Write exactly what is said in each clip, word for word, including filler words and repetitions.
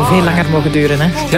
wel veel langer mogen duren, hè? Ja,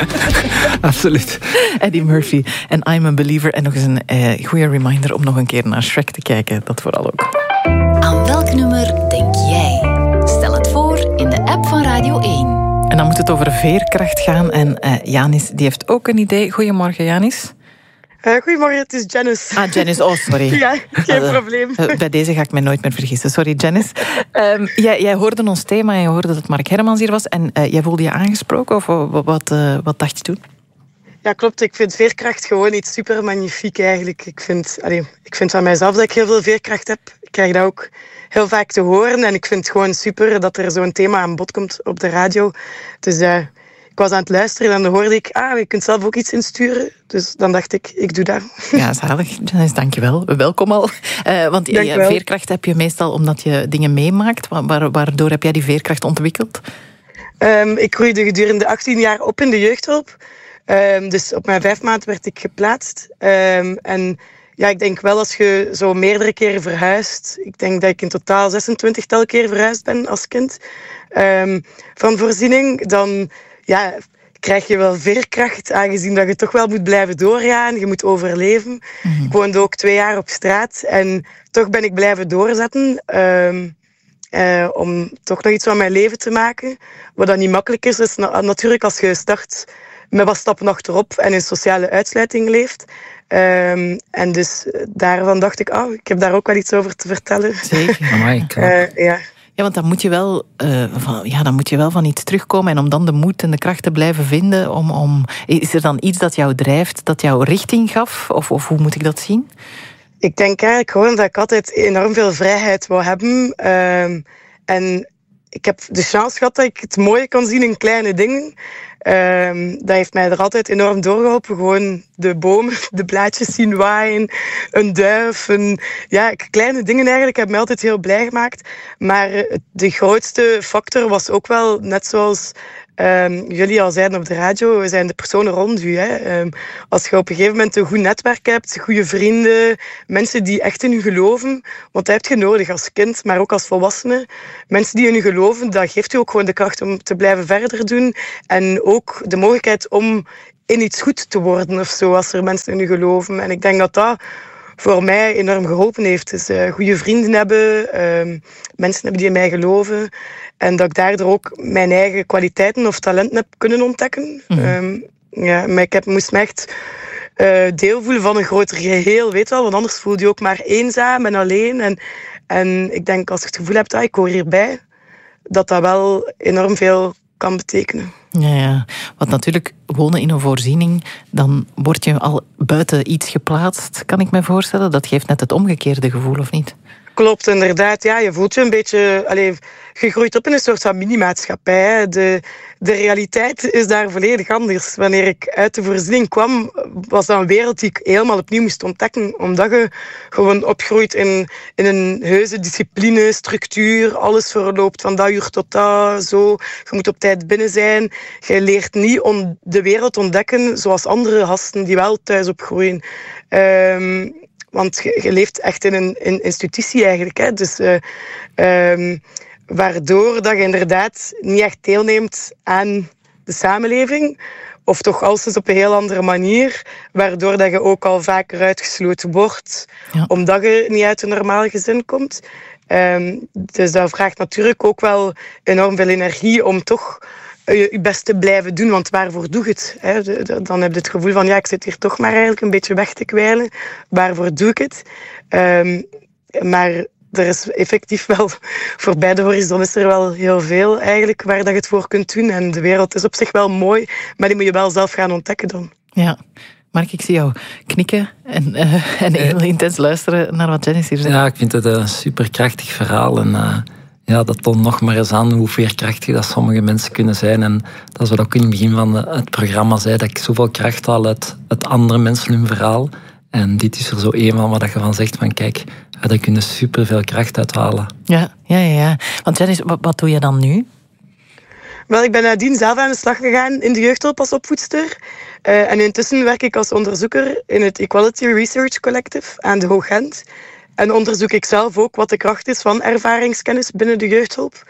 absoluut. Eddie Murphy en I'm a Believer. En nog eens een uh, goede reminder om nog een keer naar Shrek te kijken. Dat vooral ook. Aan welk nummer denk jij? Stel het voor in de app van Radio één. En dan moet het over veerkracht gaan. En uh, Janis, die heeft ook een idee. Goedemorgen, Janis. Uh, goedemorgen, het is Janice. Ah, Janice, oh, sorry. Ja, geen uh, probleem. Uh, bij deze ga ik me nooit meer vergissen. Sorry, Janice. Um, jij, jij hoorde ons thema en je hoorde dat Mark Hermans hier was. En uh, jij voelde je aangesproken? Of wat, wat, uh, wat dacht je toen? Ja, klopt. Ik vind veerkracht gewoon iets super magnifiek eigenlijk. Ik vind, allee, ik vind van mijzelf dat ik heel veel veerkracht heb. Ik krijg dat ook heel vaak te horen. En ik vind het gewoon super dat er zo'n thema aan bod komt op de radio. Dus uh, ik was aan het luisteren en dan hoorde ik... Ah, je kunt zelf ook iets insturen. Dus dan dacht ik, ik doe dat. Ja, zalig. Janice, dank je wel. Welkom al. Uh, want ja, veerkracht heb je meestal omdat je dingen meemaakt. Wa- waardoor heb jij die veerkracht ontwikkeld? Um, ik groeide gedurende achttien jaar op in de jeugdhulp. Um, dus op mijn vijf maanden werd ik geplaatst. Um, en ja, ik denk wel als je zo meerdere keren verhuist... Ik denk dat ik in totaal zesentwintigtal keer verhuisd ben als kind. Um, van voorziening, dan ja, krijg je wel veerkracht... aangezien dat je toch wel moet blijven doorgaan. Je moet overleven. Mm-hmm. Ik woonde ook twee jaar op straat. En toch ben ik blijven doorzetten... Um, Uh, om toch nog iets van mijn leven te maken. Wat dan niet makkelijk is, is na- natuurlijk als je start met wat stappen achterop en in sociale uitsluiting leeft. Um, en dus daarvan dacht ik, oh, ik heb daar ook wel iets over te vertellen. Zeker. Amai, uh, ja. Ja, want dan moet je wel, uh, van, ja, dan moet je wel van iets terugkomen. En om dan de moed en de kracht te blijven vinden. Om, om, is er dan iets dat jou drijft, dat jou richting gaf? Of, of hoe moet ik dat zien? Ik denk eigenlijk gewoon dat ik altijd enorm veel vrijheid wou hebben. Um, en ik heb de chance gehad dat ik het mooie kan zien in kleine dingen. Um, dat heeft mij er altijd enorm doorgeholpen. Gewoon de bomen, de blaadjes zien waaien, een duif. Een, ja, kleine dingen eigenlijk hebben mij altijd heel blij gemaakt. Maar de grootste factor was ook wel, net zoals... Um, jullie al zeiden op de radio, we zijn de personen rond u. Hè. Um, als je op een gegeven moment een goed netwerk hebt, goede vrienden, mensen die echt in u geloven, want dat heb je nodig als kind, maar ook als volwassene. Mensen die in u geloven, dat geeft u ook gewoon de kracht om te blijven verder doen. En ook de mogelijkheid om in iets goed te worden of zo, als er mensen in u geloven. En ik denk dat dat voor mij enorm geholpen heeft. Dus uh, goede vrienden hebben, um, mensen hebben die in mij geloven. En dat ik daardoor ook mijn eigen kwaliteiten of talenten heb kunnen ontdekken. Mm-hmm. Um, ja, maar ik heb, moest me echt uh, deel voelen van een groter geheel, weet wel. Want anders voel je ook maar eenzaam en alleen. En, en ik denk als je het gevoel hebt, ah, ik hoor hierbij, dat dat wel enorm veel kan betekenen. Ja, ja, want natuurlijk, wonen in een voorziening, dan word je al buiten iets geplaatst, kan ik me voorstellen. Dat geeft net het omgekeerde gevoel, of niet? Klopt, inderdaad. Ja, je voelt je een beetje... Allez, je groeit op in een soort van minimaatschappij. De, de realiteit is daar volledig anders. Wanneer ik uit de voorziening kwam, was dat een wereld die ik helemaal opnieuw moest ontdekken. Omdat je gewoon opgroeit in, in een heuse discipline, structuur. Alles verloopt van dat uur tot dat, zo. Je moet op tijd binnen zijn. Je leert niet on, de wereld ontdekken zoals andere gasten die wel thuis opgroeien. Um, Want je, je leeft echt in een in institutie eigenlijk. Hè. Dus, uh, um, waardoor dat je inderdaad niet echt deelneemt aan de samenleving. Of toch alstens op een heel andere manier. Waardoor dat je ook al vaker uitgesloten wordt. Ja. Omdat je niet uit een normaal gezin komt. Um, dus dat vraagt natuurlijk ook wel enorm veel energie om toch... je, je best te blijven doen, want waarvoor doe je het? Hè? De, de, dan heb je het gevoel van, ja, ik zit hier toch maar eigenlijk een beetje weg te kwijlen. Waarvoor doe ik het? Um, maar er is effectief wel, voor beide horizon is er wel heel veel eigenlijk waar dat je het voor kunt doen. En de wereld is op zich wel mooi, maar die moet je wel zelf gaan ontdekken dan. Ja. Mark, ik zie jou knikken en, uh, en heel intens luisteren naar wat Janice hier zegt. Ja, ik vind het een superkrachtig verhaal. En uh, ja, dat toont nog maar eens aan hoe veerkrachtig dat sommige mensen kunnen zijn. En dat is wat ook in het begin van de, het programma zei, dat ik zoveel kracht haal uit, uit andere mensen hun verhaal. En dit is er zo een van wat je van zegt van kijk, ja, daar kun je superveel kracht uithalen. Ja, ja, ja, ja. Want Janice, wat, wat doe je dan nu? Wel, ik ben nadien zelf aan de slag gegaan in de jeugdhulp als opvoedster. Uh, en intussen werk ik als onderzoeker in het Equality Research Collective aan de Hoog Gent. En onderzoek ik zelf ook wat de kracht is van ervaringskennis binnen de jeugdhulp.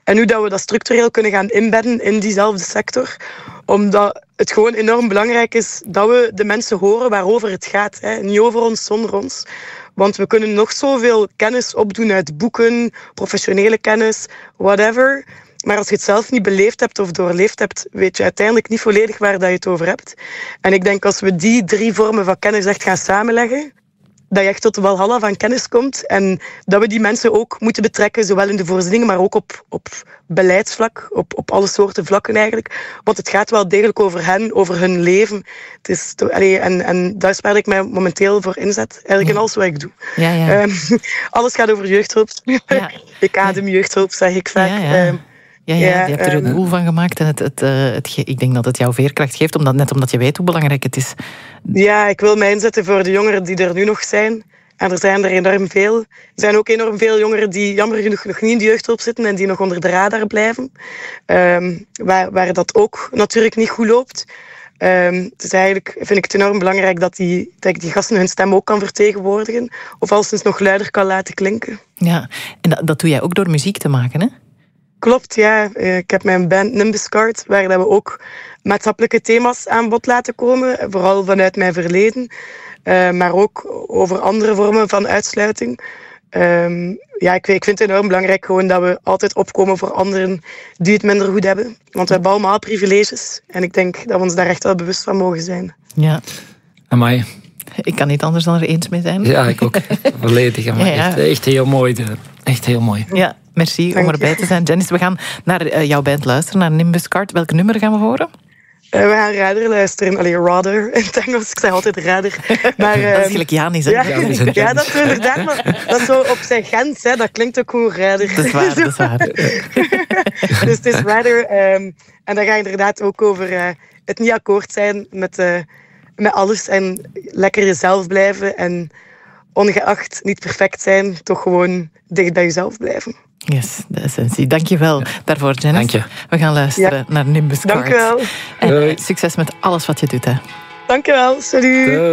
En hoe dat we dat structureel kunnen gaan inbedden in diezelfde sector. Omdat het gewoon enorm belangrijk is dat we de mensen horen waarover het gaat. Hè. Niet over ons, zonder ons. Want we kunnen nog zoveel kennis opdoen uit boeken, professionele kennis, whatever. Maar als je het zelf niet beleefd hebt of doorleefd hebt, weet je uiteindelijk niet volledig waar dat je het over hebt. En ik denk als we die drie vormen van kennis echt gaan samenleggen, dat je echt tot de walhalla van kennis komt. En dat we die mensen ook moeten betrekken, zowel in de voorzieningen, maar ook op, op beleidsvlak, op, op alle soorten vlakken eigenlijk. Want het gaat wel degelijk over hen, over hun leven. Het is, allee, en, en daar is waar ik mij momenteel voor inzet, eigenlijk in alles wat ik doe. Ja, ja. Um, alles gaat over jeugdhulp. Ja. Ik adem jeugdhulp, zeg ik vaak. Ja, ja. Um, Ja, ja, ja, je hebt er een um, doel van gemaakt en het, het, uh, het, ik denk dat het jou veerkracht geeft, omdat, net omdat je weet hoe belangrijk het is. Ja, ik wil mij inzetten voor de jongeren die er nu nog zijn. En er zijn er enorm veel. Er zijn ook enorm veel jongeren die jammer genoeg nog niet in de jeugdhulp zitten en die nog onder de radar blijven. Um, waar, waar dat ook natuurlijk niet goed loopt. Um, dus eigenlijk vind ik het enorm belangrijk dat, die, dat ik die gasten hun stem ook kan vertegenwoordigen. Of alstens nog luider kan laten klinken. Ja, en dat, dat doe jij ook door muziek te maken, hè? Klopt, ja. Ik heb mijn band Nimbus Card, waar we ook maatschappelijke thema's aan bod laten komen. Vooral vanuit mijn verleden. Uh, maar ook over andere vormen van uitsluiting. Um, ja, ik, ik vind het enorm belangrijk gewoon dat we altijd opkomen voor anderen die het minder goed hebben. Want we hebben allemaal privileges. En ik denk dat we ons daar echt wel bewust van mogen zijn. Ja. Amai. Ik kan niet anders dan er eens mee zijn. Ja, ik ook. Volledig. Amai. Ja, ja. Echt, echt heel mooi. De, echt heel mooi. Ja, merci Dank om erbij je. te zijn. Janice, we gaan naar uh, jouw band luisteren, naar Nimbus Card. Welk nummer gaan we horen? Uh, we gaan Radar luisteren. Allee, Radar in het Engels. Ik zeg altijd Radar. Maar, uh, dat is gelijk Janis, hè? Ja, ja, dat is inderdaad. Maar dat is zo op zijn Gent, hè. Dat klinkt ook gewoon Radar. Dat is waar, dat is waar. Dus het is Radar. Um, en dat gaat inderdaad ook over uh, het niet akkoord zijn met, uh, met alles. En lekker jezelf blijven. En ongeacht niet perfect zijn, toch gewoon dicht bij jezelf blijven. Yes, de essentie. Dank je wel daarvoor, Janice. Dank je. We gaan luisteren ja. naar Nimbus Card. Dank je wel. En succes met alles wat je doet, hè. Dank je wel. Salut.